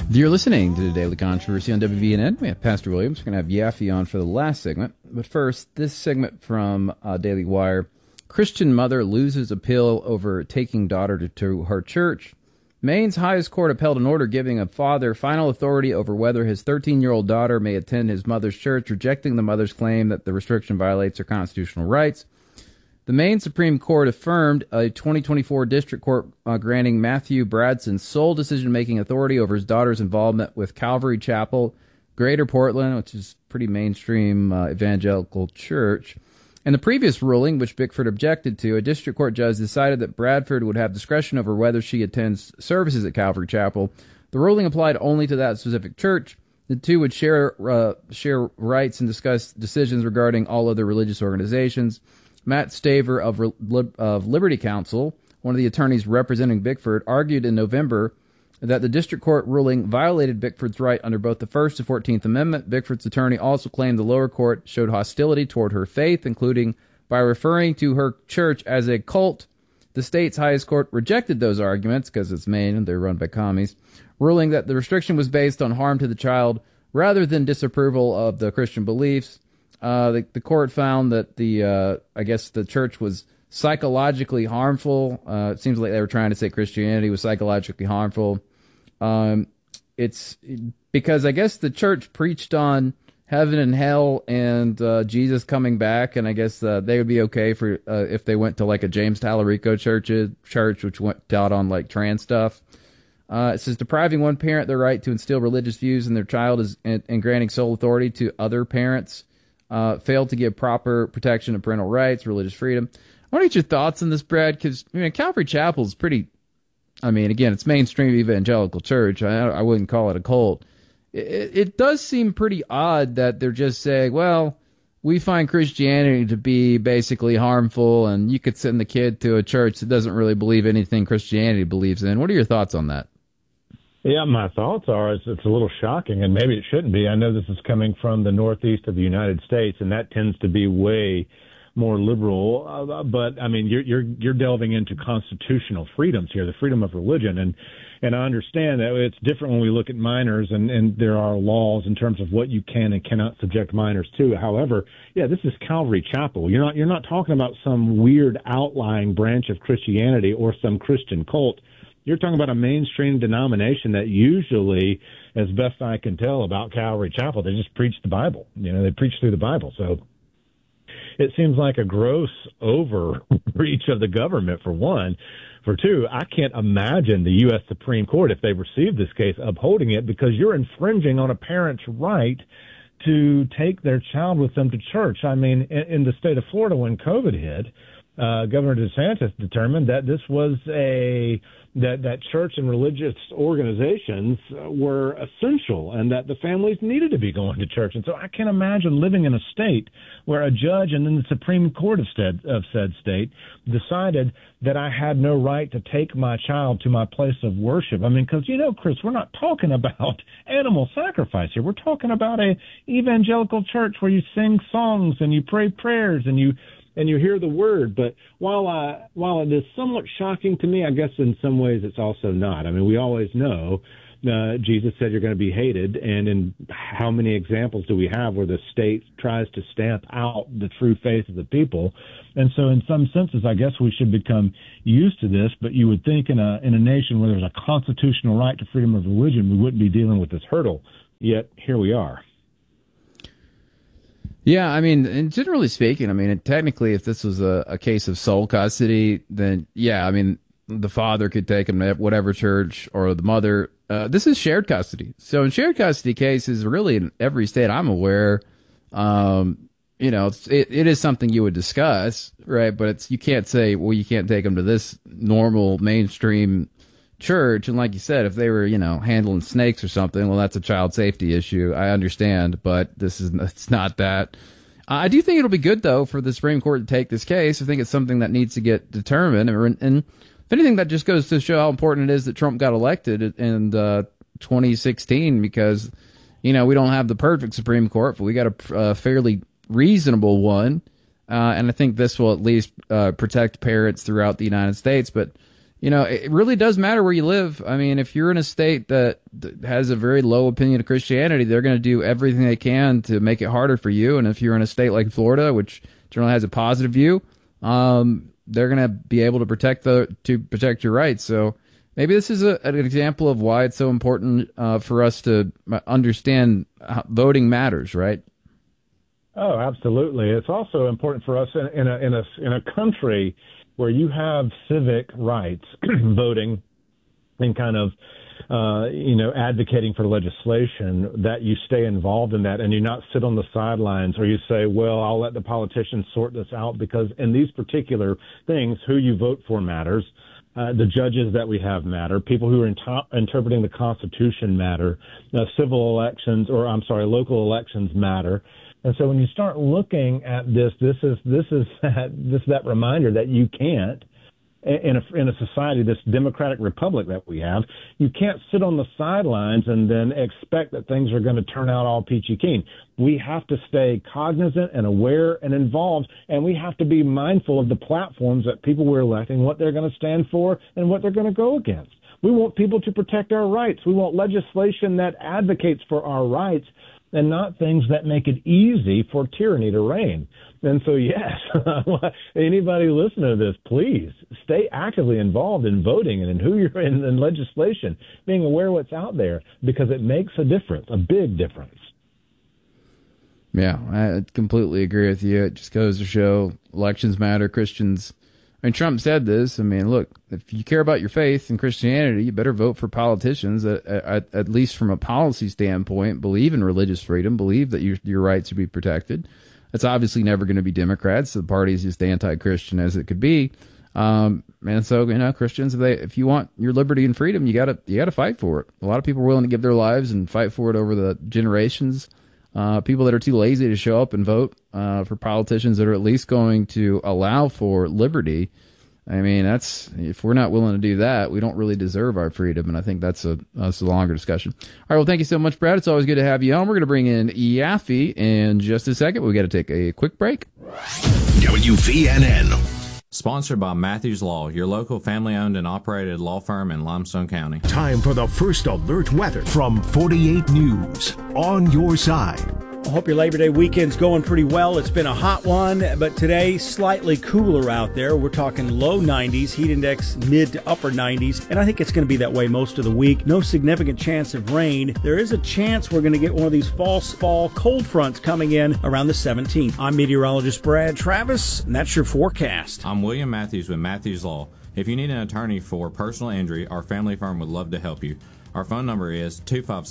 You're listening to the Daily Controversy on WVNN. We have Pastor Williams. We're going to have Yaffe on for the last segment. But first, this segment from Daily Wire. Christian mother loses appeal over taking daughter to her church. Maine's highest court upheld an order giving a father final authority over whether his 13-year-old daughter may attend his mother's church, rejecting the mother's claim that the restriction violates her constitutional rights. The Maine Supreme Court affirmed a 2024 district court granting Matthew Bradson sole decision-making authority over his daughter's involvement with Calvary Chapel, Greater Portland, which is pretty mainstream evangelical church. In the previous ruling, which Bickford objected to, a district court judge decided that Bradford would have discretion over whether she attends services at Calvary Chapel. The ruling applied only to that specific church. The two would share rights and discuss decisions regarding all other religious organizations. Matt Staver of Liberty Counsel, one of the attorneys representing Bickford, argued in November that the district court ruling violated Bickford's right under both the First and 14th Amendment. Bickford's attorney also claimed the lower court showed hostility toward her faith, including by referring to her church as a cult. The state's highest court rejected those arguments, because it's Maine and they're run by commies, ruling that the restriction was based on harm to the child rather than disapproval of the Christian beliefs. The court found that the church was psychologically harmful. It seems like they were trying to say Christianity was psychologically harmful. It's because I guess the church preached on heaven and hell and Jesus coming back, and I guess they would be okay for if they went to like a James Tallarico church which taught on like trans stuff. It says depriving one parent their right to instill religious views in their child and granting sole authority to other parents. Failed to give proper protection of parental rights, religious freedom. I want to get your thoughts on this, Brad, because Calvary Chapel is pretty, again, it's mainstream evangelical church. I wouldn't call it a cult. It does seem pretty odd that they're just saying, well, we find Christianity to be basically harmful, and you could send the kid to a church that doesn't really believe anything Christianity believes in. What are your thoughts on that? Yeah, my thoughts are it's a little shocking, and maybe it shouldn't be. I know this is coming from the Northeast of the United States, and that tends to be way more liberal. But I mean, you're delving into constitutional freedoms here, the freedom of religion, and I understand that it's different when we look at minors, and there are laws in terms of what you can and cannot subject minors to. However, yeah, this is Calvary Chapel. You're not talking about some weird outlying branch of Christianity or some Christian cult. You're talking about a mainstream denomination that usually, as best I can tell about Calvary Chapel, they just preach the Bible. They preach through the Bible. So it seems like a gross overreach of the government, for one. For two, I can't imagine the U.S. Supreme Court, if they receive this case, upholding it, because you're infringing on a parent's right to take their child with them to church. I mean, in the state of Florida, when COVID hit, Governor DeSantis determined that this was that church and religious organizations were essential and that the families needed to be going to church. And so I can't imagine living in a state where a judge and then the Supreme Court of said state decided that I had no right to take my child to my place of worship. I mean, because, Chris, we're not talking about animal sacrifice here. We're talking about a evangelical church where you sing songs and you pray prayers and you hear the word. But while it is somewhat shocking to me, I guess in some ways it's also not. I mean, we always know Jesus said you're going to be hated, and in how many examples do we have where the state tries to stamp out the true faith of the people? And so in some senses, I guess we should become used to this, but you would think in a nation where there's a constitutional right to freedom of religion, we wouldn't be dealing with this hurdle. Yet here we are. Yeah, and generally speaking, technically, if this was a case of sole custody, then, yeah, the father could take him to whatever church, or the mother. This is shared custody. So in shared custody cases, really in every state I'm aware, it is something you would discuss, right? But you can't say, well, you can't take him to this normal mainstream church. And like you said, if they were, handling snakes or something, well, that's a child safety issue. I understand, but it's not that. I do think it'll be good, though, for the Supreme Court to take this case. I think it's something that needs to get determined. And if anything, that just goes to show how important it is that Trump got elected in 2016, because, we don't have the perfect Supreme Court, but we got a fairly reasonable one. And I think this will at least protect parents throughout the United States. But it really does matter where you live. I mean, if you're in a state that has a very low opinion of Christianity, they're going to do everything they can to make it harder for you. And if you're in a state like Florida, which generally has a positive view, they're going to be able to protect your rights. So maybe this is an example of why it's so important for us to understand how voting matters, right? Oh, absolutely. It's also important for us in a country where you have civic rights, voting, and kind of advocating for legislation, that you stay involved in that and you not sit on the sidelines, or you say, well, I'll let the politicians sort this out, because in these particular things, who you vote for matters. The judges that we have matter. People who are interpreting the Constitution matter. Local elections matter. And so when you start looking at this is that reminder that you can't, in a society, this democratic republic that we have, you can't sit on the sidelines and then expect that things are going to turn out all peachy keen. We have to stay cognizant and aware and involved, and we have to be mindful of the platforms that people we're electing, what they're going to stand for and what they're going to go against. We want people to protect our rights. We want legislation that advocates for our rights and not things that make it easy for tyranny to reign. And so, yes, anybody listening to this, please stay actively involved in voting and in who you're in legislation, being aware of what's out there, because it makes a difference, a big difference. Yeah, I completely agree with you. It just goes to show elections matter. Christians, Trump said this. Look, if you care about your faith and Christianity, you better vote for politicians that, at least from a policy standpoint, believe in religious freedom, believe that your rights should be protected. It's obviously never going to be Democrats. The party is just anti-Christian as it could be. And so, Christians, if you want your liberty and freedom, you gotta fight for it. A lot of people are willing to give their lives and fight for it over the generations. People that are too lazy to show up and vote for politicians that are at least going to allow for liberty. If we're not willing to do that, we don't really deserve our freedom. And I think that's a longer discussion. All right. Well, thank you so much, Brad. It's always good to have you on. We're going to bring in Yaffe in just a second. We got to take a quick break. WVNN. Sponsored by Matthews Law, your local family-owned and operated law firm in Limestone County. Time for the first alert weather from 48 News. On your side. I hope your Labor Day weekend's going pretty well. It's been a hot one, but today slightly cooler out there. We're talking low 90s, heat index mid to upper 90s, and I think it's going to be that way most of the week. No significant chance of rain. There is a chance we're going to get one of these false fall cold fronts coming in around the 17th. I'm meteorologist Brad Travis, and that's your forecast. I'm William Matthews with Matthews Law. If you need an attorney for personal injury, our family firm would love to help you. Our phone number is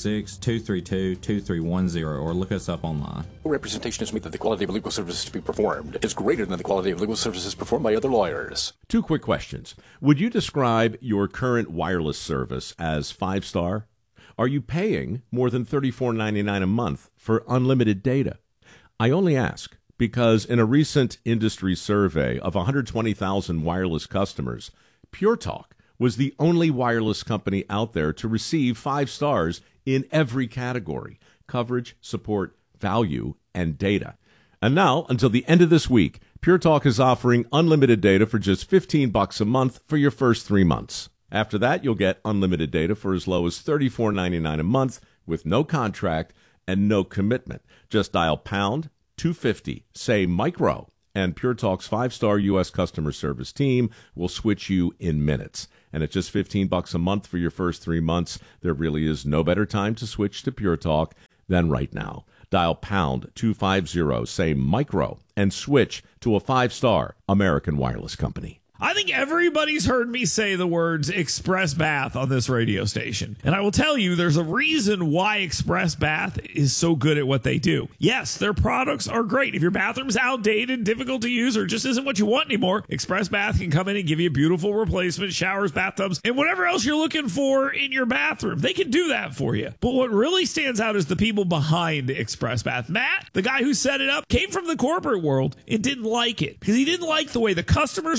256-232-2310, or look us up online. Representation is made that the quality of legal services to be performed is greater than the quality of legal services performed by other lawyers. 2 quick questions. Would you describe your current wireless service as 5-star? Are you paying more than $34.99 a month for unlimited data? I only ask because in a recent industry survey of 120,000 wireless customers, Pure Talk was the only wireless company out there to receive 5 stars in every category: coverage, support, value, and data. And now, until the end of this week, Pure Talk is offering unlimited data for just $15 a month for your first 3 months. After that, you'll get unlimited data for as low as $34.99 a month with no contract and no commitment. Just dial pound 250, say micro, and Pure Talk's 5-star U.S. customer service team will switch you in minutes. And at just $15 a month for your first 3 months, there really is no better time to switch to Pure Talk than right now. Dial pound 250, say micro, and switch to a 5-star American wireless company. I think everybody's heard me say the words Express Bath on this radio station. And I will tell you, there's a reason why Express Bath is so good at what they do. Yes, their products are great. If your bathroom's outdated, difficult to use, or just isn't what you want anymore, Express Bath can come in and give you a beautiful replacement, showers, bathtubs, and whatever else you're looking for in your bathroom. They can do that for you. But what really stands out is the people behind Express Bath. Matt, the guy who set it up, came from the corporate world and didn't like it because he didn't like the way the customers were being treated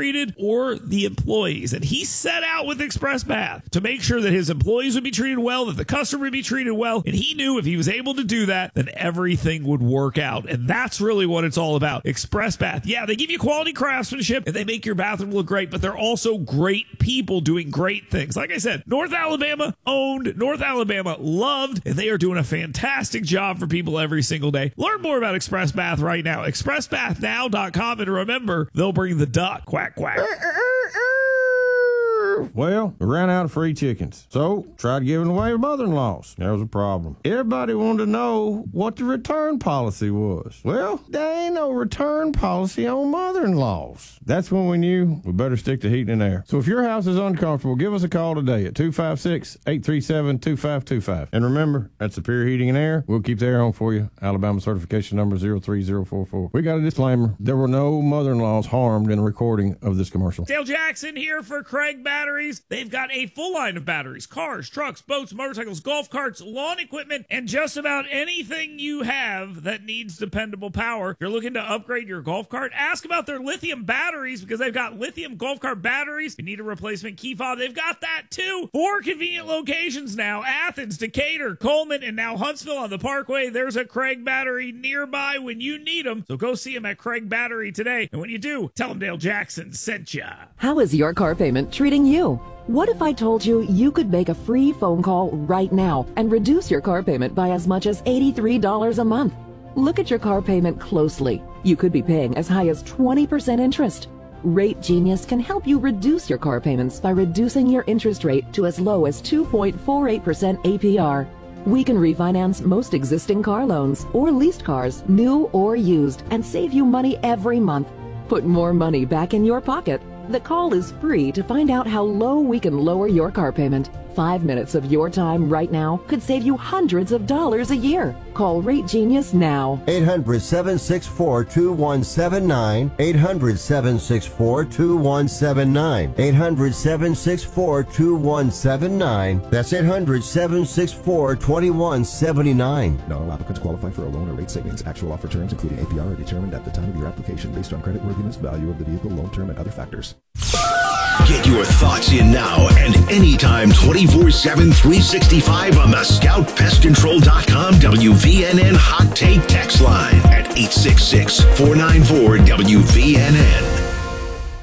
treated or the employees. And he set out with Express Bath to make sure that his employees would be treated well, that the customer would be treated well. And he knew if he was able to do that, then everything would work out. And that's really what it's all about. Express Bath. Yeah, they give you quality craftsmanship and they make your bathroom look great, but they're also great people doing great things. Like I said, North Alabama owned, North Alabama loved, and they are doing a fantastic job for people every single day. Learn more about Express Bath right now. ExpressBathNow.com, and remember, they'll bring the duck. Quack, quack. Well, we ran out of free chickens, so tried giving away mother-in-laws. There was a problem. Everybody wanted to know what the return policy was. Well, there ain't no return policy on mother-in-laws. That's when we knew we better stick to heating and air. So if your house is uncomfortable, give us a call today at 256-837-2525. And remember, at Superior Heating and Air, we'll keep the air on for you. Alabama certification number 03044. We got a disclaimer. There were no mother-in-laws harmed in the recording of this commercial. Dale Jackson here for Craig Batteries. They've got a full line of batteries, cars, trucks, boats, motorcycles, golf carts, lawn equipment, and just about anything you have that needs dependable power. If you're looking to upgrade your golf cart, ask about their lithium batteries because they've got lithium golf cart batteries. If you need a replacement key fob, they've got that too. 4 convenient locations now: Athens, Decatur, Coleman, and now Huntsville on the Parkway. There's a Craig Battery nearby when you need them. So go see them at Craig Battery today. And when you do, tell them Dale Jackson sent ya. How is your car payment treating you? What if I told you you could make a free phone call right now and reduce your car payment by as much as $83 a month? Look at your car payment closely. You could be paying as high as 20% interest. Rate Genius can help you reduce your car payments by reducing your interest rate to as low as 2.48% APR. We can refinance most existing car loans or leased cars, new or used, and save you money every month. Put more money back in your pocket. The call is free to find out how low we can lower your car payment. 5 minutes of your time right now could save you hundreds of dollars a year. Call Rate Genius now. 800-764-2179. 800-764-2179. 800-764-2179. That's 800-764-2179. Not all applicants qualify for a loan or rate savings. Actual offer terms, including APR, are determined at the time of your application based on creditworthiness, value of the vehicle, loan term, and other factors. Get your thoughts in now and anytime 24/7, 365 on the ScoutPestControl.com WVNN Hot Take text line at 866-494-WVNN.